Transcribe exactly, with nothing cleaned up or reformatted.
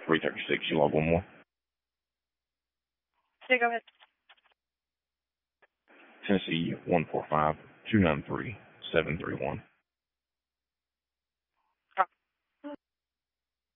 three thirty-six, you log one more. Okay, go ahead. Tennessee one four five, two nine three, seven three one.